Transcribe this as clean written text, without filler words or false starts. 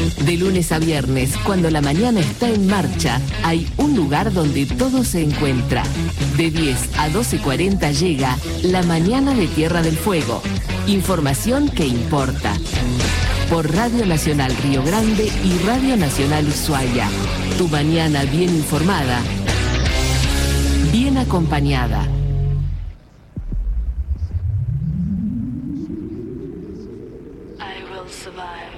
De lunes a viernes, cuando la mañana está en marcha, hay un lugar donde todo se encuentra. De 10 a 12:40 llega La Mañana de Tierra del Fuego. Información que importa. Por Radio Nacional Río Grande y Radio Nacional Ushuaia. Tu mañana bien informada, bien acompañada. I will survive.